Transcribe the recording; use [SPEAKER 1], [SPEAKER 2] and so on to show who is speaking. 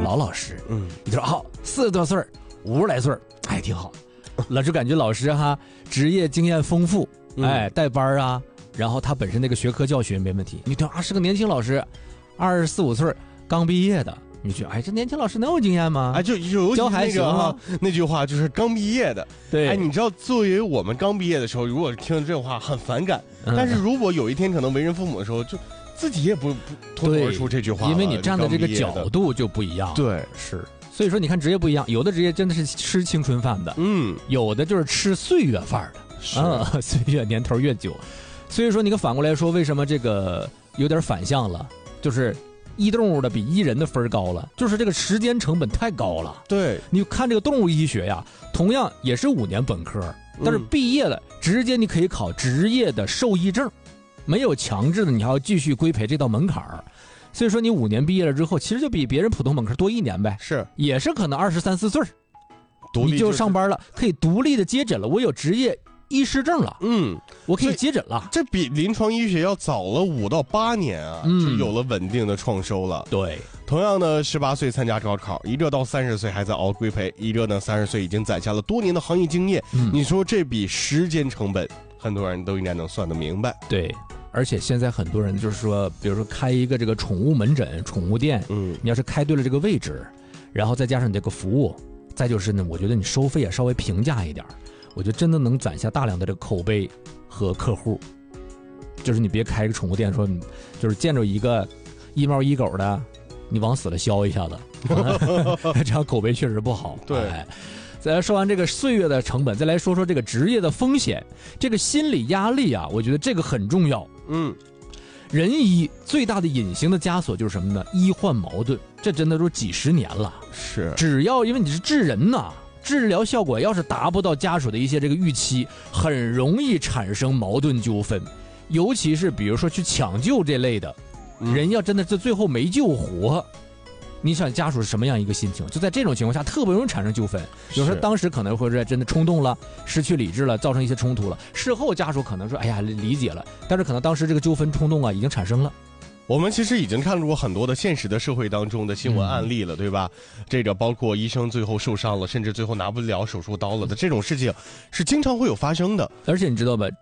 [SPEAKER 1] 老老实。你就说40多岁50来岁哎，挺好。老师感觉老师哈，职业经验丰富，哎，带班啊，然后他本身那个学科教学没问题。你听是个年轻老师，24、25岁刚毕业的。你觉得哎，这年轻老师能有经验吗？
[SPEAKER 2] 哎，就
[SPEAKER 1] 教还行吗？
[SPEAKER 2] 那句话就是刚毕业的。
[SPEAKER 1] 对，
[SPEAKER 2] 哎，你知道，作为我们刚毕业的时候，如果听这话很反感，但是如果有一天可能为人父母的时候，就自己也不脱口而出这句话，
[SPEAKER 1] 因为你站的这个角度就不一样。
[SPEAKER 2] 对，
[SPEAKER 1] 是。所以说，你看职业不一样，有的职业真的是吃青春饭的，有的就是吃岁月范儿的，岁月年头越久。所以说，你看反过来说，为什么这个有点反向了？就是医动物的比医人的分高了，就是这个时间成本太高了。
[SPEAKER 2] 对，
[SPEAKER 1] 你看这个动物医学呀，同样也是5年本科，但是毕业了直接你可以考职业的兽医证，没有强制的你还要继续规培这道门槛儿。所以说你5年毕业了之后，其实就比别人普通本科多1年呗，
[SPEAKER 2] 是，
[SPEAKER 1] 也是可能23、24岁，你就上班了，可以独立的接诊了，我有职业医师证了，我可以接诊了，
[SPEAKER 2] 这比临床医学要早了5到8年啊，就有了稳定的创收了。
[SPEAKER 1] 对，
[SPEAKER 2] 同样呢，18岁参加高考，一个到30岁还在熬规培，一个呢30岁已经攒下了多年的行业经验。你说这笔时间成本，很多人都应该能算得明白。
[SPEAKER 1] 对。而且现在很多人就是说，比如说开一个这个宠物门诊、宠物店，你要是开对了这个位置，然后再加上你这个服务，再就是呢，我觉得你收费也稍微平价一点，我觉得真的能攒下大量的这个口碑和客户。就是你别开一个宠物店，说就是见着一个一猫一狗的，你往死了削一下子，这样口碑确实不好。
[SPEAKER 2] 对。
[SPEAKER 1] 再来说完这个岁月的成本，再来说说这个职业的风险，这个心理压力啊，我觉得这个很重要。人医最大的隐形的枷锁就是什么呢？医患矛盾，这真的都几十年了。
[SPEAKER 2] 是，
[SPEAKER 1] 只要因为你是治人呐，治疗效果要是达不到家属的一些这个预期，很容易产生矛盾纠纷，尤其是比如说去抢救这类的，人要真的是最后没救活。你想家属是什么样一个心情？就在这种情况下，特别容易产生纠纷。有时候当时可能会是真的冲动了，失去理智了，造成一些冲突了。事后家属可能说：“哎呀，理解了。”但是可能当时这个纠纷冲动啊，已经产生了。
[SPEAKER 2] 我们其实已经看过很多的现实的社会当中的新闻案例了，对吧？这个包括医生最后受伤了，甚至最后拿不了手术刀了的这种事情，是经常会有发生的。
[SPEAKER 1] 而且你知道吧？